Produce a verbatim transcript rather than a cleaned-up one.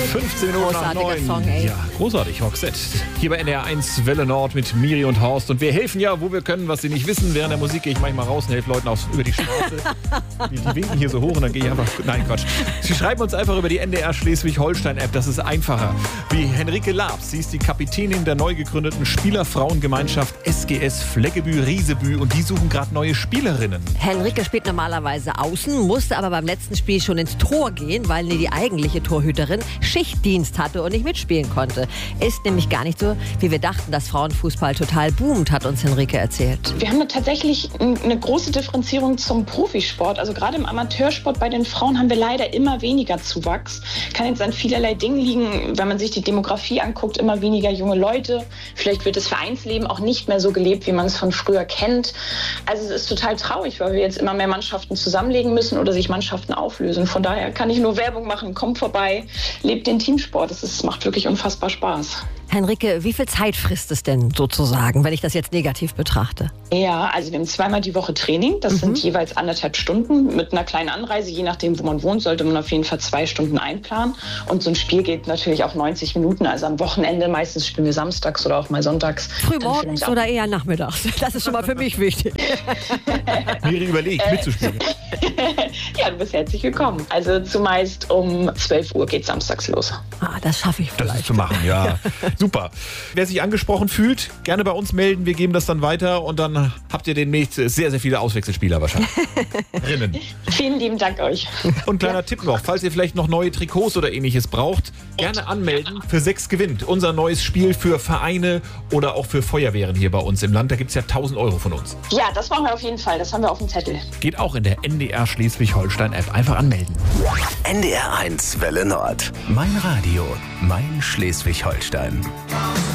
fünfzehn Uhr nach Großartiger neun. Song, ey. Ja, großartig, Roxette. Hier bei N D R eins Welle Nord mit Miri und Horst. Und wir helfen ja, wo wir können, was sie nicht wissen. Während der Musik gehe ich manchmal raus und helfe Leuten aufs, über die Straße. die, die winken hier so hoch und dann gehe ich einfach... Nein, Quatsch. Sie schreiben uns einfach über die N D R Schleswig-Holstein-App. Das ist einfacher. Wie Henrike Labs. Sie ist die Kapitänin der neu gegründeten Spielerfrauengemeinschaft S G S Fleggebü-Riesebü. Und die suchen gerade neue Spielerinnen. Henrike spielt normalerweise außen, musste aber beim letzten Spiel schon ins Tor gehen, weil die eigentliche Torhüterin Schichtdienst hatte und nicht mitspielen konnte. Ist nämlich gar nicht so, wie wir dachten, dass Frauenfußball total boomt, hat uns Henrike erzählt. Wir haben tatsächlich eine große Differenzierung zum Profisport. Also gerade im Amateursport bei den Frauen haben wir leider immer weniger Zuwachs. Kann jetzt an vielerlei Dingen liegen, wenn man sich die Demografie anguckt, immer weniger junge Leute. Vielleicht wird das Vereinsleben auch nicht mehr so gelebt, wie man es von früher kennt. Also es ist total traurig, weil wir jetzt immer mehr Mannschaften zusammenlegen müssen oder sich Mannschaften auflösen. Von daher kann ich nur Werbung machen. Kommt vorbei, lebt den Teamsport. Es ist, macht wirklich unfassbar Spaß. Henrike, wie viel Zeit frisst es denn sozusagen, wenn ich das jetzt negativ betrachte? Ja, also wir haben zweimal die Woche Training. Das mhm. sind jeweils anderthalb Stunden mit einer kleinen Anreise. Je nachdem, wo man wohnt, sollte man auf jeden Fall zwei Stunden einplanen. Und so ein Spiel geht natürlich auch neunzig Minuten. Also am Wochenende, meistens spielen wir samstags oder auch mal sonntags. Frühmorgens oder eher nachmittags? Das ist schon mal für mich wichtig. Miri überlegt, mitzuspielen. Ja, du bist herzlich willkommen. Also zumeist um zwölf Uhr geht samstags los. Ah, das schaffe ich vielleicht. Das ist zu machen, ja. Super. Wer sich angesprochen fühlt, gerne bei uns melden. Wir geben das dann weiter und dann habt ihr demnächst sehr, sehr viele Auswechselspieler wahrscheinlich. Rinnen. Vielen lieben Dank euch. Und kleiner ja. Tipp noch, falls ihr vielleicht noch neue Trikots oder ähnliches braucht, gerne anmelden. Für sechs gewinnt. Unser neues Spiel für Vereine oder auch für Feuerwehren hier bei uns im Land. Da gibt es ja tausend Euro von uns. Ja, das machen wir auf jeden Fall. Das haben wir auf dem Zettel. Geht auch in der N D R Schleswig-Holstein-App. Einfach anmelden. N D R eins Welle Nord. Mein Radio. Mein Schleswig-Holstein.